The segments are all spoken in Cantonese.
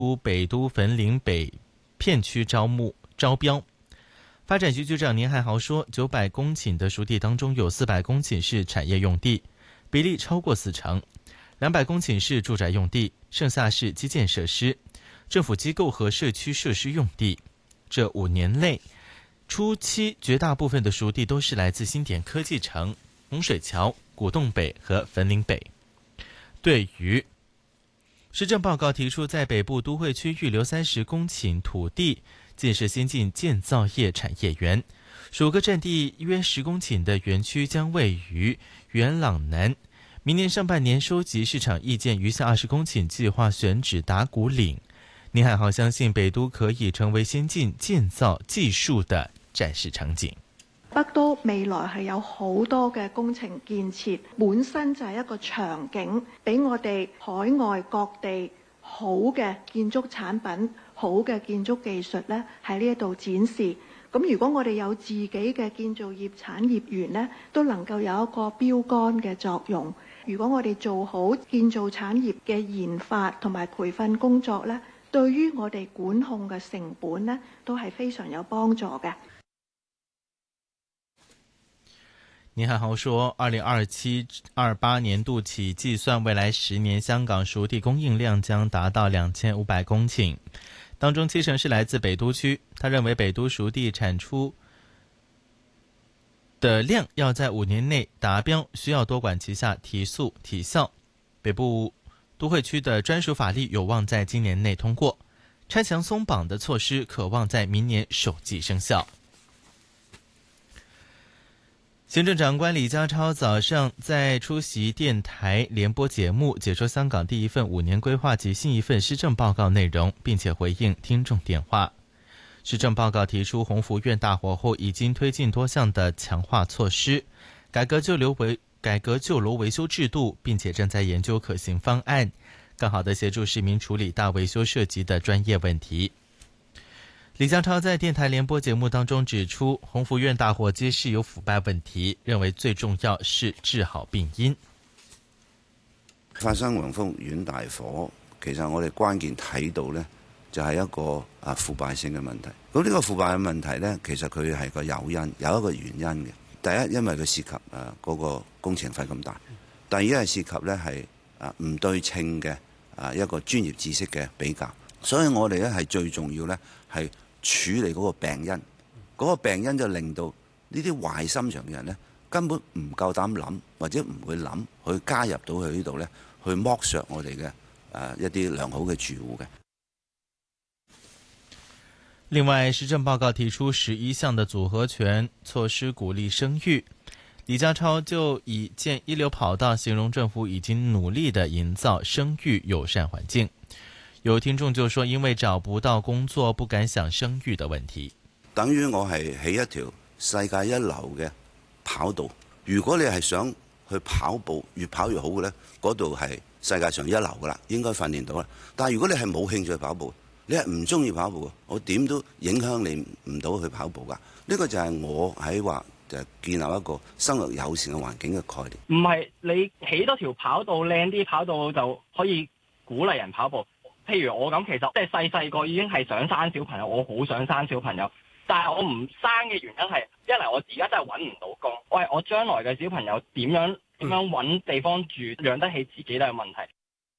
北都汾岭北片区招标。发展局局长宁汉豪说，900公顷的熟地当中有400公顷是产业用地，比例超过40%，200公顷是住宅用地，剩下是基建设施、政府机构和社区设施用地。这5年内，初期绝大部分的熟地都是来自新典科技城、洪水桥、古洞北和汾岭北。对于施政报告提出在北部都会区预留30公顷土地建设先进建造业产业园，10个占地约10公顷的园区将位于元朗南。明年上半年收集市场意见，余下20公顷计划选址打鼓岭。宁汉豪相信北都可以成為先進建造技術的展示場景。 北都未來係有好多嘅工程建設，本身就係一個場景，俾我哋海外各地好嘅建築產品、好嘅建築技術咧喺呢一度展示。咁如果我哋有自己嘅建造業產業園咧，都能夠有一個標杆嘅作用。如果我哋做好建造產業嘅研發同埋培訓工作咧，對於我哋管控嘅成本咧，都係非常有幫助嘅。 宁汉豪说，2027-28年度起计算，未来10年香港熟地供应量将达到2500公顷，当中70%是来自北都区。他认为北都熟地产出的量要在5年内达标，需要多管齐下，提速提效。北部都会区的专属法律有望在今年内通过，拆墙松绑的措施可望在明年首季生效。行政长官李家超早上在出席电台联播节目，解说香港第一份5年规划及新一份施政报告内容，并且回应听众电话。施政报告提出，鸿福苑大火后已经推进多项的强化措施，改革旧楼维修制度，并且正在研究可行方案，更好地协助市民处理大维修涉及的专业问题。李家超在电台联播节目当中指出，鸿福苑大火揭示有腐败問題，認為最重要是治好病因。 發生鴻福苑大火，其實我哋關鍵睇到呢，就係一個腐敗性嘅問題。咁呢個腐敗嘅問題呢，其實佢係個誘因，有一個原因嘅。第一，因為佢涉及嗰個工程費咁大；第二係涉及呢係唔對稱嘅一個專業知識嘅比較。所以我哋咧係最重要咧係處理嗰個病因，嗰個病因就令到呢啲壞心腸嘅人咧根本唔夠膽諗，或者唔會諗去加入到去呢度咧，去剝削我哋嘅一啲良好嘅住戶嘅。 另外，施政報告提出11項的組合拳措施鼓勵生育。李家超就以建一流跑道形容政府已經努力地營造生育友善環境。有聽眾就說，因為找不到工作，不敢想生育的問題。 等於我係起一條世界一流嘅跑道，如果你係想去跑步，越跑越好嘅呢，嗰度係世界上一流噶啦，應該訓練到啦。但係如果你係冇興趣跑步，你係唔中意跑步，我點都影響你唔到去跑步噶。呢個就係我喺話就建立一個生育友善嘅環境嘅概念。 唔係你起多條跑道靚啲跑道就可以鼓勵人跑步。譬如我咁，其實即係細個已經係想生小朋友，我好想生小朋友，但係我唔生嘅原因係一嚟我而家真係揾唔到工，我將來嘅小朋友點樣揾地方住，養得起自己都係問題。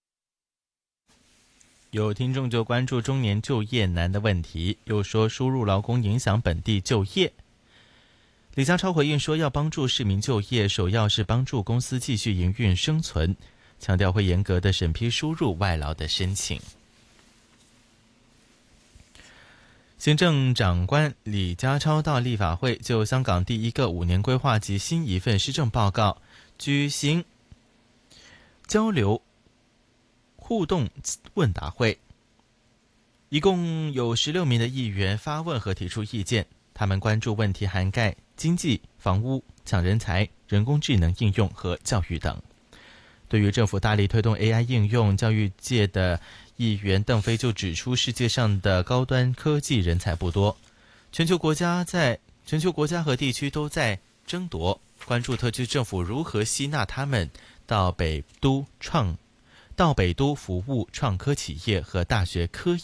有聽眾就關注中年就業難的問題，又說輸入勞工影響本地就業。李家超回應說，要幫助市民就業，首要是幫助公司繼續營運生存，強調會嚴格的審批輸入外勞的申請。行政長官李家超到立法會就香港第一個5年規劃及新一份施政報告舉行交流互動問答會，一共有16名的議員發問和提出意見，他們關注問題涵蓋經濟、房屋、搶人才、人工智能應用和教育等。對於政府大力推動 AI 應用，教育界的議員鄧飛就指出，世界上的高端科技人才不多，全球國家和地區都在爭奪，關注特區政府如何吸納他們到北都到北都服务创科企业和大学科